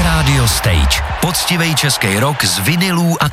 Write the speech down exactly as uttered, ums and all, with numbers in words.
Radio Stage. Poctivej český rock z vinylů a